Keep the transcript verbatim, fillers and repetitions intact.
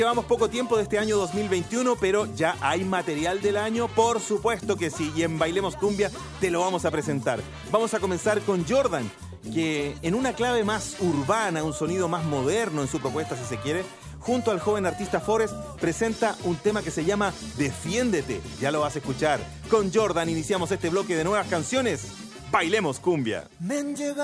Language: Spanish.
Llevamos poco tiempo de este año dos mil veintiuno, pero ya hay material del año, por supuesto que sí, y en Bailemos Cumbia te lo vamos a presentar. Vamos a comenzar con Jordan, que en una clave más urbana, un sonido más moderno en su propuesta, si se quiere, junto al joven artista Forest, presenta un tema que se llama Defiéndete. Ya lo vas a escuchar. Con Jordan iniciamos este bloque de nuevas canciones. Bailemos Cumbia.